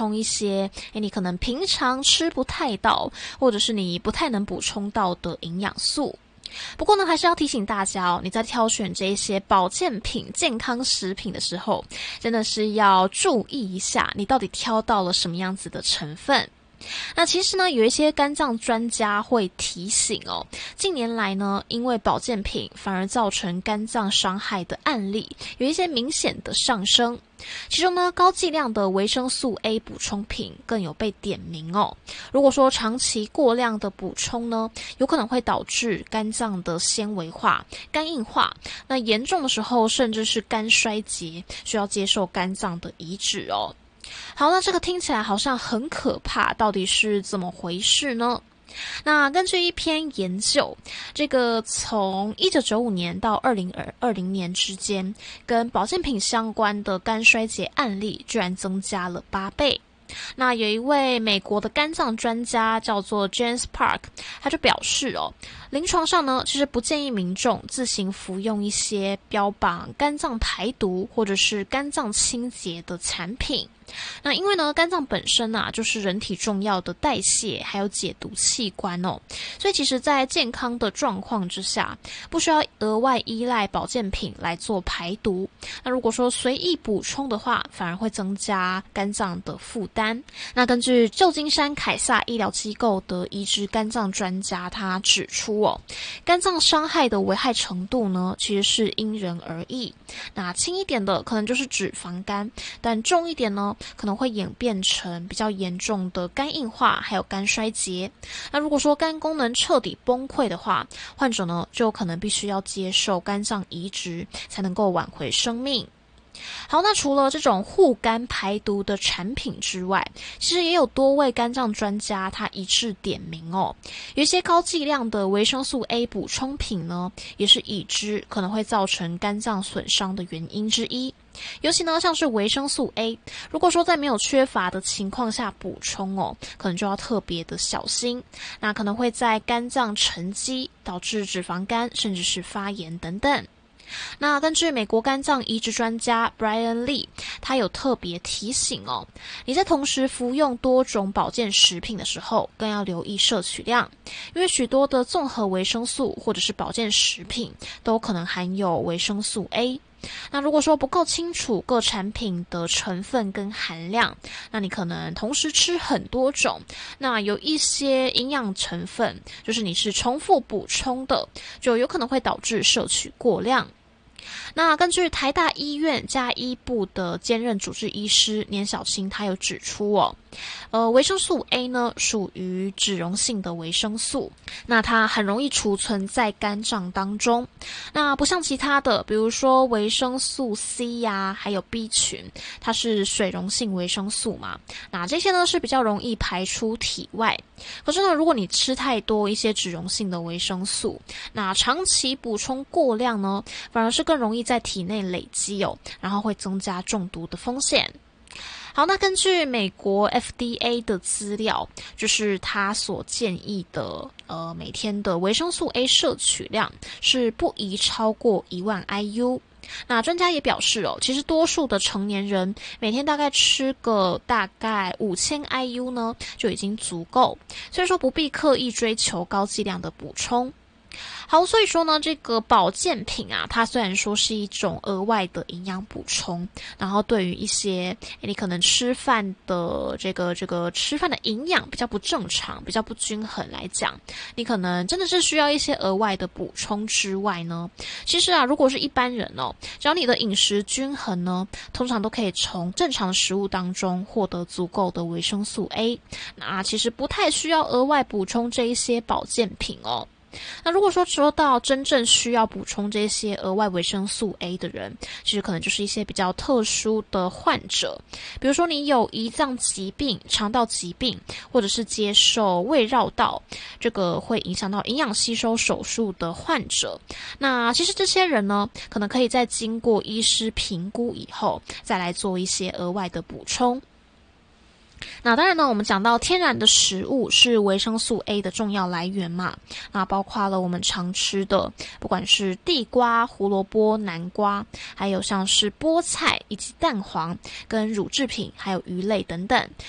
充一些你可能平常吃不太到，或者是你不太能补充到的营养素。不过呢，还是要提醒大家哦，你在挑选这些保健品、健康食品的时候，真的是要注意一下，你到底挑到了什么样子的成分。那其实呢，有一些肝脏专家会提醒哦，近年来呢，因为保健品反而造成肝脏伤害的案例，有一些明显的上升。其中呢，高剂量的维生素 A 补充品更有被点名哦。如果说长期过量的补充呢，有可能会导致肝脏的纤维化、肝硬化，那严重的时候甚至是肝衰竭，需要接受肝脏的移植哦。好，那这个听起来好像很可怕，到底是怎么回事呢？那根据一篇研究，这个从1995年到2020年之间，跟保健品相关的肝衰竭案例居然增加了8倍。那有一位美国的肝脏专家叫做 James Park， 他就表示哦，临床上呢，其实不建议民众自行服用一些标榜肝脏排毒或者是肝脏清洁的产品。那因为呢，肝脏本身啊，就是人体重要的代谢还有解毒器官哦，所以其实在健康的状况之下，不需要额外依赖保健品来做排毒。那如果说随意补充的话，反而会增加肝脏的负担。那根据旧金山凯撒医疗机构的移植肝脏专家，他指出哦，肝脏伤害的危害程度呢，其实是因人而异。那轻一点的可能就是脂肪肝，但重一点呢，可能会演变成比较严重的肝硬化，还有肝衰竭。那如果说肝功能彻底崩溃的话，患者呢就可能必须要接受肝脏移植，才能够挽回生命。好，那除了这种护肝排毒的产品之外，其实也有多位肝脏专家他一致点名哦，有一些高剂量的维生素 A 补充品呢，也是已知可能会造成肝脏损伤的原因之一。尤其呢，像是维生素 A， 如果说在没有缺乏的情况下补充哦，可能就要特别的小心，那可能会在肝脏沉积，导致脂肪肝，甚至是发炎等等。那根据美国肝脏移植专家 Brian Lee， 他有特别提醒哦，你在同时服用多种保健食品的时候，更要留意摄取量，因为许多的综合维生素或者是保健食品都可能含有维生素 A。那如果说不够清楚各产品的成分跟含量，那你可能同时吃很多种，那有一些营养成分就是你是重复补充的，就有可能会导致摄取过量。那根据台大医院家医部的兼任主治医师年小青，他有指出哦，维生素 A 呢属于脂溶性的维生素，那它很容易储存在肝脏当中。那不像其他的，比如说维生素 C 呀，还有 B 群，它是水溶性维生素嘛，那这些呢是比较容易排出体外。可是呢，如果你吃太多一些脂溶性的维生素，那长期补充过量呢，反而是更容易在体内累积哦，然后会增加中毒的风险。好，那根据美国 FDA 的资料，就是他所建议的每天的维生素 A 摄取量是不宜超过1万 IU。那专家也表示哦，其实多数的成年人每天大概吃个大概5000 IU 呢，就已经足够，所以说不必刻意追求高剂量的补充。好，所以说呢，这个保健品啊，它虽然说是一种额外的营养补充，然后对于一些你可能吃饭的这个吃饭的营养比较不正常、比较不均衡来讲，你可能真的是需要一些额外的补充之外呢，其实啊，如果是一般人哦，只要你的饮食均衡呢，通常都可以从正常的食物当中获得足够的维生素 A， 那其实不太需要额外补充这一些保健品哦。那如果说到真正需要补充这些额外维生素 A 的人，其实可能就是一些比较特殊的患者，比如说你有胰脏疾病、肠道疾病，或者是接受胃绕道这个会影响到营养吸收手术的患者。那其实这些人呢，可能可以在经过医师评估以后，再来做一些额外的补充。那当然呢，我们讲到天然的食物是维生素 A 的重要来源嘛，那包括了我们常吃的，不管是地瓜、胡萝卜、南瓜，还有像是菠菜以及蛋黄跟乳制品，还有鱼类等等，